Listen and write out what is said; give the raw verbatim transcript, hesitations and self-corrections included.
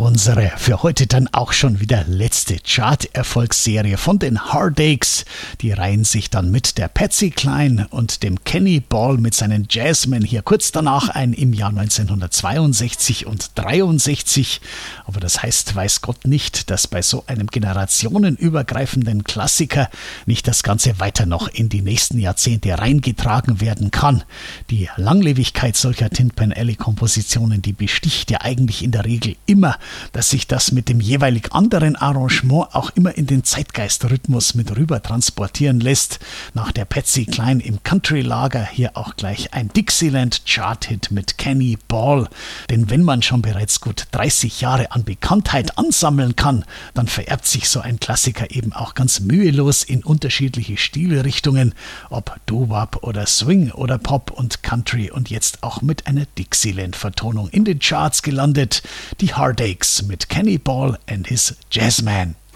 unsere für heute dann auch schon wieder letzte Chart-Erfolgsserie von den Heartaches. Die reihen sich dann mit der Patsy Cline und dem Kenny Ball mit seinen Jazzmen hier kurz danach ein im Jahr neunzehnhundertzweiundsechzig und dreiundsechzig. Aber das heißt, weiß Gott nicht, dass bei so einem generationenübergreifenden Klassiker nicht das Ganze weiter noch in die nächsten Jahrzehnte reingetragen werden kann. Die Langlebigkeit solcher Tin Pan Alley Kompositionen, die besticht ja eigentlich in der Regel immer, dass sich das mit dem jeweilig anderen Arrangement auch immer in den Zeitgeistrhythmus mit rüber transportieren lässt. Nach der Patsy Cline im Country-Lager hier auch gleich ein Dixieland-Chart-Hit mit Kenny Ball. Denn wenn man schon bereits gut dreißig Jahre an Bekanntheit ansammeln kann, dann vererbt sich so ein Klassiker eben auch ganz mühelos in unterschiedliche Stilrichtungen, ob Doo-Wop oder Swing oder Pop und Country, und jetzt auch mit einer Dixieland-Vertonung in den Charts gelandet. Die Heartaches mit Kenny Ball and his Jazzman.